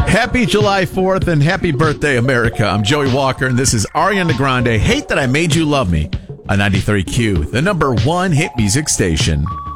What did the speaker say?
Happy July 4th and happy birthday, America. I'm Joey Walker, and this is Ariana Grande, Hate That I Made You Love Me, on 93Q, the number one hit music station.